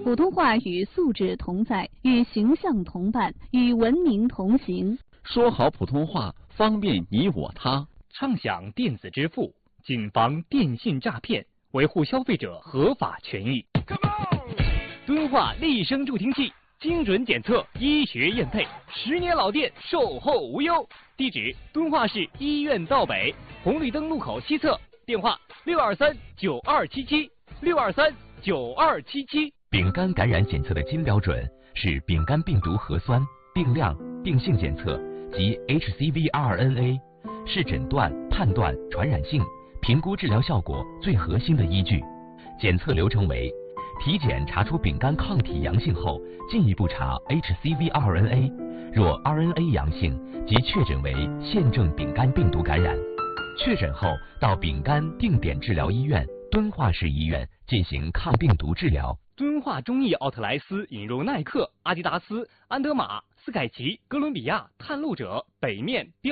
普通话与素质同在，与形象同伴，与文明同行。 说好普通话，方便你我他。 畅享电子支付，谨防电信诈骗，维护消费者合法权益。敦化立声助听器，精准检测，医学验配，10年老店，售后无忧。地址：敦化市医院道北红绿灯路口西侧，电话6239277，6239277。 丙肝感染检测的金标准是丙肝病毒核酸、病量、病性检测及 HCV-RNA， 是诊断、判断传染性、评估治疗效果最核心的依据。检测流程为：体检查出丙肝抗体阳性后，进一步查 HCV-RNA， 若 RNA 阳性，即确诊为现症丙肝病毒感染。确诊后到丙肝定点治疗医院敦化市医院进行抗病毒治疗。 敦化中医奥特莱斯引入耐克、阿迪达斯、安德玛、斯凯奇、哥伦比亚、探路者、北面、